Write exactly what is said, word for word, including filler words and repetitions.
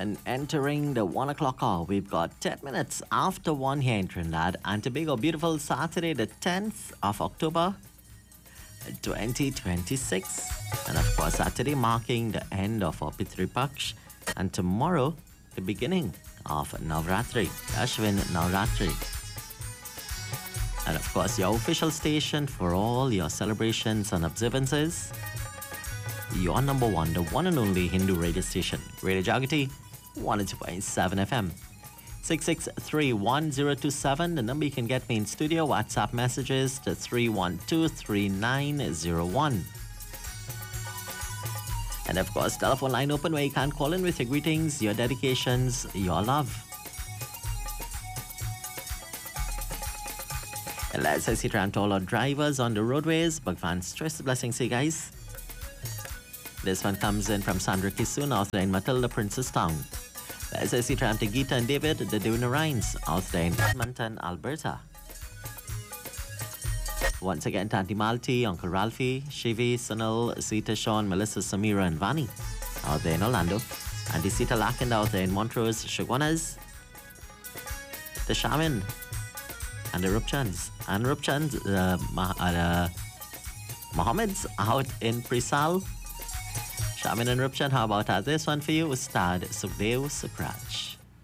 And entering the one o'clock hour, we've got ten minutes after one here in Trinidad and Tobago. Beautiful Saturday, the tenth of October, twenty twenty-six. And of course, Saturday marking the end of our Pitri Paksh. And tomorrow, the beginning of Navratri, Ashwin Navratri. And of course, your official station for all your celebrations and observances. Your number one, the one and only Hindu radio station, Radio Jagati, one oh two point seven F M. six six three one zero two seven, the number you can get me in studio. WhatsApp messages to three one two three nine zero one. And of course, telephone line open where you can call in with your greetings, your dedications, your love. And let's say to all our drivers on the roadways. Bhagwan stress blessings to you guys. This one comes in from Sandra Kisun out there in Matilda, Princess Town. Let's say to Gita and David, the Duna Rhines out there in Edmonton, Alberta. Once again, Tanti Malti, Uncle Ralphie, Shivi, Sunil, Sita, Sean, Melissa, Samira, and Vani out there in Orlando. And Sita Lakand out there in Montrose, Shagwanas, the Shaman, and the Rupchans. And Rupchans, uh, Ma- uh, Mohammed's out in Prisal. Shaman and Rupchan, how about that? This one for you, Ustad Sukhdev Sukraj.